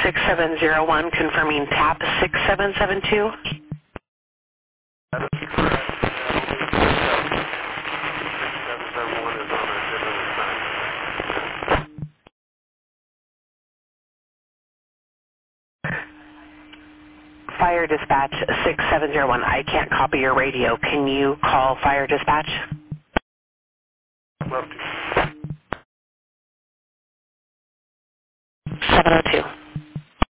6701 confirming TAP 6772. That is correct. 6771 is on a different assignment. Fire Dispatch 6701. I can't copy your radio. Can you call Fire Dispatch? Love to. 702.